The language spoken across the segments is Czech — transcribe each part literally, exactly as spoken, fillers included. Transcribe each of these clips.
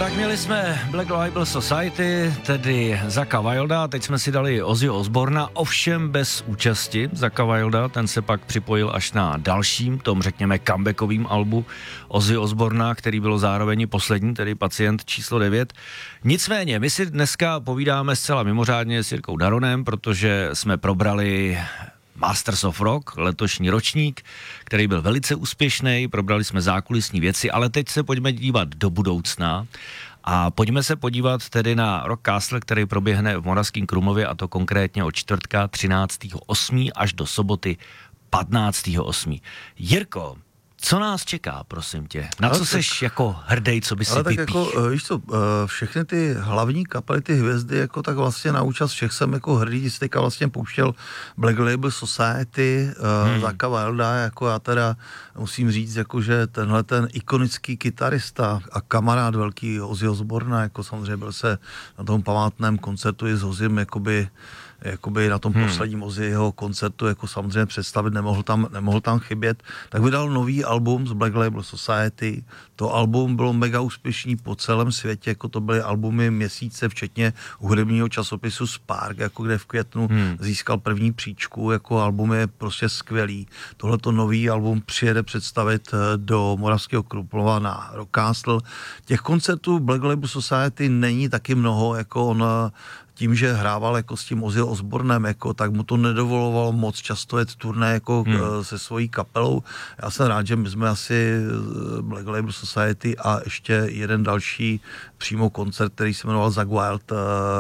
Tak měli jsme Black Label Society, tedy Zacka Wilda, teď jsme si dali Ozzyho Osbourna, ovšem bez účasti Zacka Wilda, ten se pak připojil až na dalším, tom řekněme comebackovým albu Ozzy Osbourna, který bylo zároveň poslední, tedy Pacient číslo devět. Nicméně, my si dneska povídáme zcela mimořádně s Jirkou Daronem, protože jsme probrali Masters of Rock, letošní ročník, který byl velice úspěšný, probrali jsme zákulisní věci, ale teď se pojďme dívat do budoucna a pojďme se podívat tedy na Rock Castle, který proběhne v Moravském Krumlově, a to konkrétně od čtvrtka třináctého osmého až do soboty patnáctého osmého Jirko, co nás čeká, prosím tě? Na ale co tak, seš jako hrdej, co by si vypíš? Jako, víš co, všechny ty hlavní kapely, ty hvězdy, jako tak vlastně na účast všech jsem jako hrdý, jsi teďka vlastně pouštěl Black Label Society, hmm. Zacka Wilda, jako já teda musím říct, jako, že tenhle ten ikonický kytarista a kamarád velký Ozzy Osbourna, jako samozřejmě byl se na tom památném koncertu i s Ozzym, jakoby jakoby na tom hmm. posledním Ozzyho koncertu jako samozřejmě představit, nemohl tam, nemohl tam chybět, tak vydal nový album z Black Label Society. To album bylo mega úspěšný po celém světě, jako to byly albumy měsíce, včetně hudebního časopisu Spark, jako kde v květnu hmm. získal první příčku, jako album je prostě skvělý. Tohleto nový album přijede představit do Moravského Krumlova na Rock Castle. Těch koncertů Black Label Society není taky mnoho, jako on tím, že hrával jako s tím Ozzy Osbournem, jako, tak mu to nedovolovalo moc často jet turné jako hmm. se svojí kapelou. Já jsem rád, že my jsme asi Black Label Society a ještě jeden další přímo koncert, který se jmenoval Zacka Wild.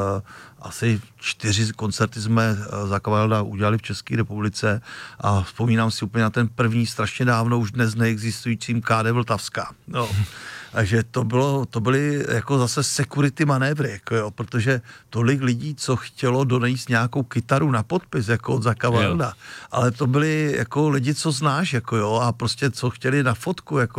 Asi čtyři koncerty jsme Zacka Wilda udělali v České republice a vzpomínám si úplně na ten první strašně dávno už dnes neexistujícím K D Vltavská. No. Takže to bylo, to byly jako zase security manévry, jako jo, protože tolik lidí, co chtělo donést nějakou kytaru na podpis, jako od Zacka Wilda, ale to byli jako lidi, co znáš, jako jo, a prostě co chtěli na fotku, jako